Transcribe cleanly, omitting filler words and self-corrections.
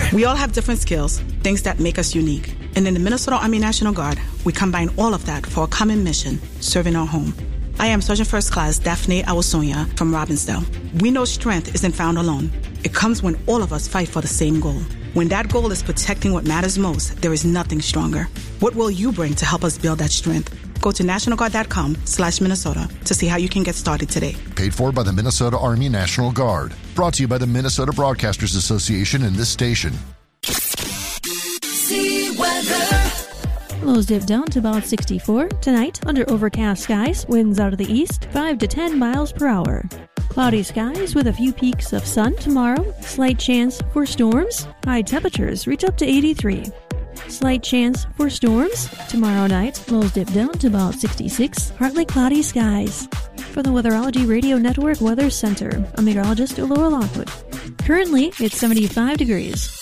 We all have different skills, things that make us unique. And in the Minnesota Army National Guard, we combine all of that for a common mission, serving our home. I am Sergeant First Class Daphne Awasonia from Robbinsdale. We know strength isn't found alone. It comes when all of us fight for the same goal. When that goal is protecting what matters most, there is nothing stronger. What will you bring to help us build that strength? Go to nationalguard.com/Minnesota to see how you can get started today. Paid for by the Minnesota Army National Guard. Brought to you by the Minnesota Broadcasters Association and this station. See weather. Lows dip down to about 64. Tonight, under overcast skies, winds out of the east, 5 to 10 miles per hour. Cloudy skies with a few peaks of sun tomorrow. Slight chance for storms. High temperatures reach up to 83. Slight chance for storms. Tomorrow night, lows dip down to about 66. Partly cloudy skies. For the Weatherology Radio Network Weather Center, I'm meteorologist Laura Lockwood. Currently, it's 75 degrees.